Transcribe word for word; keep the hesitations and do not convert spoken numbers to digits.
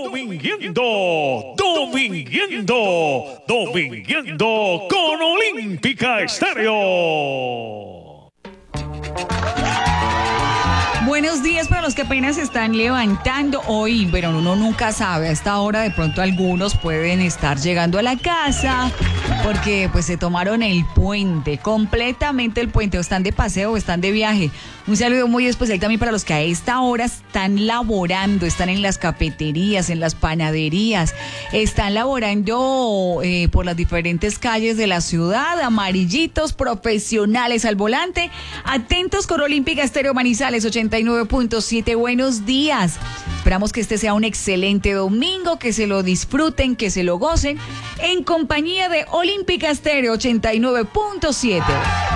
Domingueando, domingueando, domingueando con Olímpica Estéreo. Buenos días para los que apenas se están levantando hoy, pero uno nunca sabe. A esta hora de pronto algunos pueden estar llegando a la casa porque pues se tomaron el puente, completamente el puente, o están de paseo o están de viaje. Un saludo muy especial también para los que a esta hora están laborando, están en las cafeterías, en las panaderías, están laborando eh, por las diferentes calles de la ciudad, amarillitos, profesionales al volante. Atentos con Olímpica Estéreo Manizales ochenta y nueve punto siete. Buenos días. Esperamos que este sea un excelente domingo, que se lo disfruten, que se lo gocen en compañía de Olímpica Estéreo ochenta y nueve punto siete.